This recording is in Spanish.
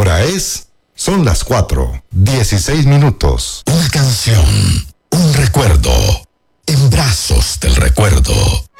hora es? Son las 4:16. Una canción, un recuerdo, en brazos del recuerdo.